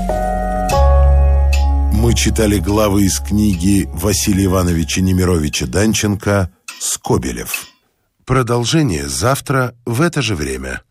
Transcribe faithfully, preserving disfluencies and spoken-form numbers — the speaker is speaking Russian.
Мы читали главы из книги Василия Ивановича Немировича Данченко «Скобелев». Продолжение завтра в это же время.